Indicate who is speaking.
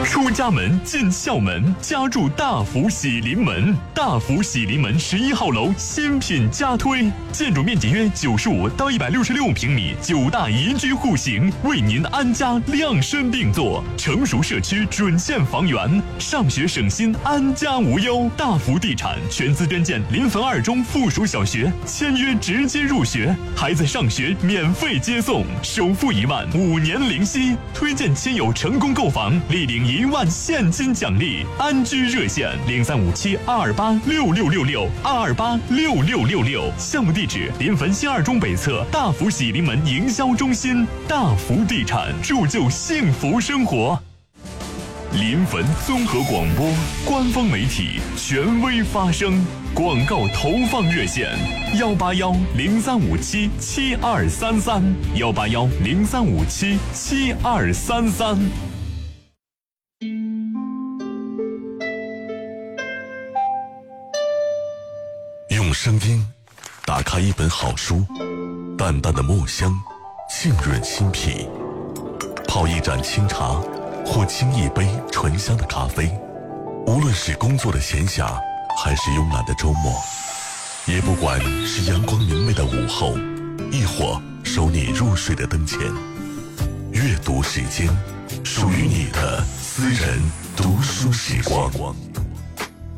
Speaker 1: 出家门进校门，家住大福喜临门。大福喜临门11号楼新品加推，建筑面积约95到166平米，9大宜居户型，为您安家量身定做。成熟社区准线房源，上学省心，安家无忧。大福地产全资捐建临汾2中附属小学，签约直接入学，孩子上学免费接送，首付1万，5年零息。推荐亲友成功购房，立领1万现金奖励。安居热线0357-228-6666，228-6666。项目地址：临汾新2中北侧大福喜临门营销中心。大福地产，铸就幸福生活。临汾综合广播官方媒体，权威发声。广告投放热线：181-0357-7233，181-0357-7233。
Speaker 2: 用声音打开一本好书，淡淡的墨香浸润心脾，泡一盏清茶或沏一杯醇香的咖啡，无论是工作的闲暇还是慵懒的周末，也不管是阳光明媚的午后，亦或守你入睡的灯前，阅读时间，属于你的私人读书时光。